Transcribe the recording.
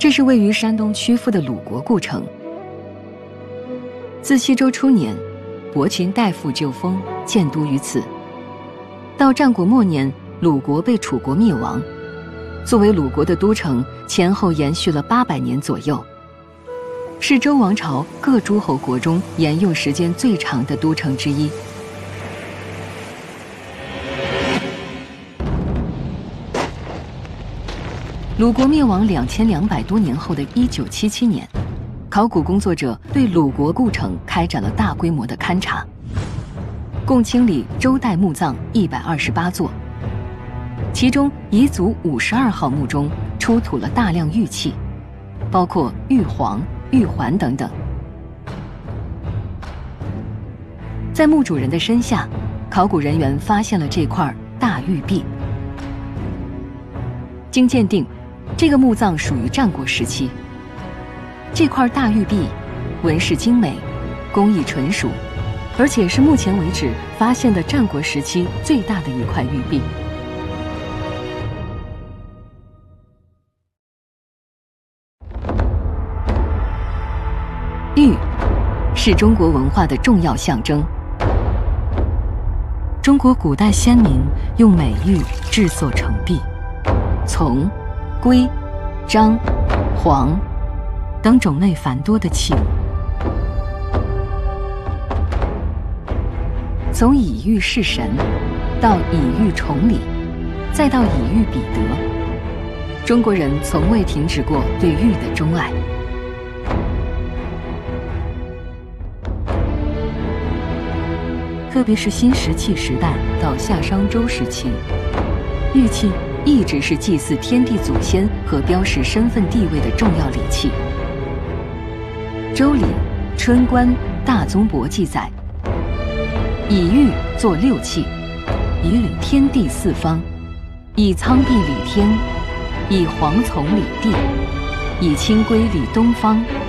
这是位于山东曲阜的鲁国故城。自西周初年，伯禽代父就封，建都于此。到战国末年，鲁国被楚国灭亡，作为鲁国的都城，前后延续了800年左右，是周王朝各诸侯国中沿用时间最长的都城之一。鲁国灭亡2200多年后的1977年，考古工作者对鲁国故城开展了大规模的勘察，共清理周代墓葬128座，其中彝族52号墓中出土了大量玉器，包括玉璜、玉环等等。在墓主人的身下，考古人员发现了这块大玉璧。经鉴定，这个墓葬属于战国时期。这块大玉璧纹饰精美，工艺纯熟，而且是目前为止发现的战国时期最大的一块玉璧。玉是中国文化的重要象征。中国古代先民用美玉制作成璧，琮、圭、章、黄等种类繁多的器物。从以玉事神，到以玉崇礼，再到以玉比德，中国人从未停止过对玉的钟爱。特别是新石器时代到夏商周时期，玉器一直是祭祀天地祖先和标识身份地位的重要礼器。《周礼·春官·大宗伯》记载：以玉作6器，以礼天地四方，以苍璧礼天，以黄琮礼地，以青圭礼东方，